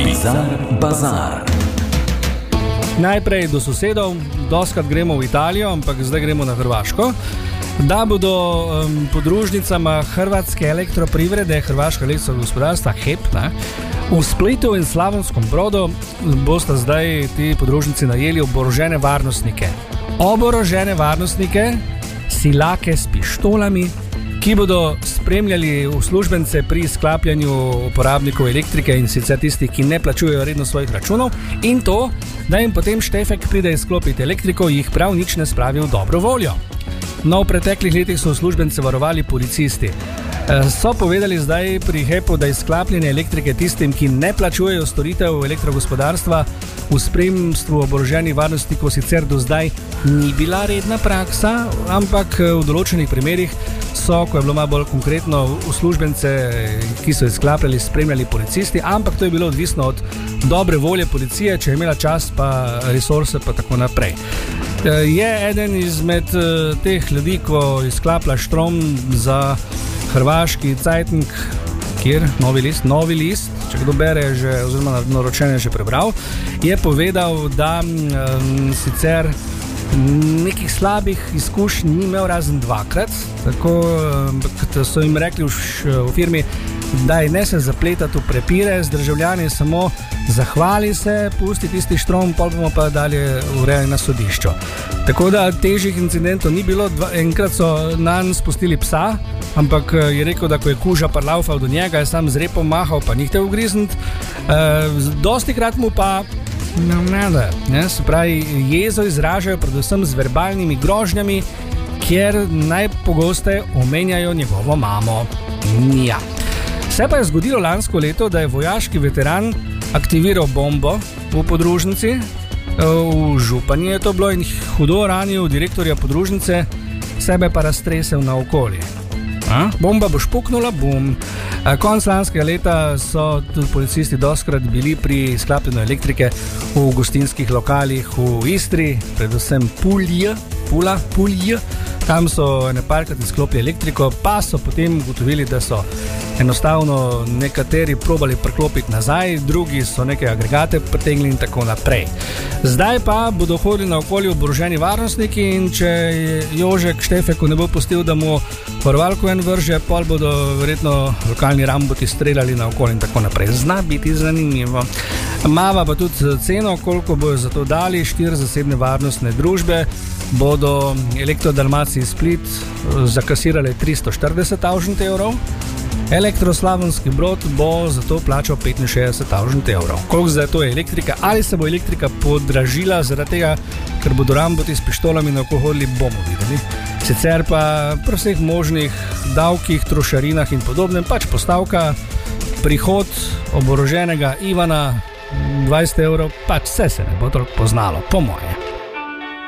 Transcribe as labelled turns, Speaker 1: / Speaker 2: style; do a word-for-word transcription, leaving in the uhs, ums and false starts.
Speaker 1: Bizar Bazar.
Speaker 2: Najprej do sosedov, doskrat gremo v Italijo, ampak zdaj gremo na Hrvaško. Da bodo um, podružnicama Hrvatske elektroprivrede, Hrvaška elektrogospodarstva H E P, ne, v Splitu in Slavonskom Brodu bosta zdaj ti podružnici najeli oborožene varnostnike. Oborožene varnostnike, silake s pištolami, ki bodo spremljali uslužbence pri sklapljanju uporabnikov elektrike in sicer tistih, ki ne plačujejo redno svojih računov, in to, da jim potem Štefek pride izklopiti elektriko, jih prav nič ne spravi v dobro voljo. No, v preteklih letih so uslužbence varovali policisti. So povedali zdaj pri H E P-u, da izklapljanje elektrike tistim, ki ne plačujejo storitev elektrogospodarstva, v spremstvu oboroženih varnostnikov sicer do zdaj ni bila redna praksa, ampak v določenih primerih so, ko je bilo malo bolj konkretno, uslužbence, ki so izklapljali, spremljali policisti, ampak to je bilo odvisno od dobre volje policije, če je imela čas pa resurse pa tako naprej. Je eden izmed teh ljudi, ko izklapla štrom za hrvaški Cajtnik, kjer Novi list, Novi list, če kdo bere že, oziroma naročenje že prebral, je povedal, da um, sicer nekih slabih izkušenj ni imel razen dvakrat, tako da so jim rekli v, v firmi, da ne se zapletati v prepire z državljani, samo zahvali se, pusti tisti štrom, pol bomo pa dalje urejali na sodišču. Tako da težjih incidentov ni bilo, dva, enkrat so nanj spustili psa, ampak je rekel, da ko je kuža parlaufal do njega, je sam z repom mahal, pa nihte ugrizniti. E, dosti krat mu pa no, nada, ne, se pravi, jezo izražajo predvsem z verbalnimi grožnjami, kjer najpogosteje omenjajo njegovo mamo. Ja. Se pa je zgodilo lansko leto, da je vojaški veteran aktiviral bombo v podružnici, v Županji je to bilo, in hudo ranil direktorja podružnice, sebe pa raztresel na okolje. A? Bomba bo špuknula, bum. Konec lanskega leta so tudi policisti doskrat bili pri sklapljanju elektrike v gostinskih lokalih v Istri, predvsem Pulje, Pula, Pulje. Tam so ene parkrat izklopili elektriko, pa so potem ugotovili, da so enostavno nekateri probali priklopiti nazaj, drugi so neke agregate pritegnili in tako naprej. Zdaj pa bodo hodili na okolju oboroženi varnostniki, in če Jožek Štefeku ne bo pustil, da mu varovalko en vrže, pol bodo verjetno lokalni ramboti streljali na okolje in tako naprej. Zna biti zanimivo. Mava pa tudi ceno, koliko bojo za to dali. Štiri zasebne varnostne družbe bodo Elektro Dalmaciji Split zakasirali tristo štirideset tisoč evrov, Elektro Slavonski Brod bo za to plačal petinšestdeset tisoč evrov. Koliko zdaj to je elektrika? Ali se bo elektrika podražila zaradi tega, ker bodo ramboti s pištolami na oko hodili, bomo videli. Sicer pa pri vseh možnih davkih, trošarinah in podobnem pač postavka prihod oboroženega Ivana dvajset evrov, pač vse se ne bo toliko poznalo, po moje.